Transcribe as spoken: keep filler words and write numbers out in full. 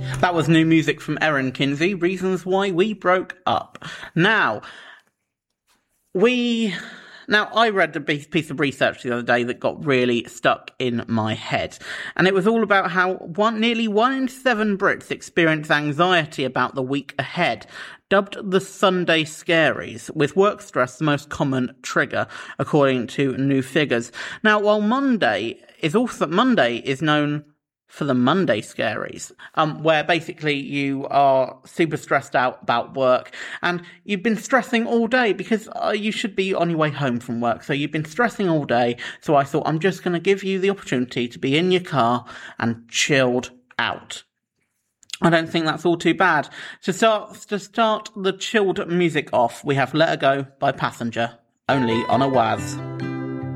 That was new music from Erin Kinsey, Reasons Why We Broke Up. Now, we... Now, I read a piece of research the other day that got really stuck in my head. And it was all about how one, nearly one in seven Brits experience anxiety about the week ahead, dubbed the Sunday Scaries, with work stress the most common trigger, according to new figures. Now, while Monday is also, Monday is known for the Monday Scaries, um, where basically you are super stressed out about work and you've been stressing all day because uh, you should be on your way home from work. So you've been stressing all day. So I thought I'm just going to give you the opportunity to be in your car and chilled out. I don't think that's all too bad. To start, to start the chilled music off, we have Let Her Go by Passenger, only on a Waz.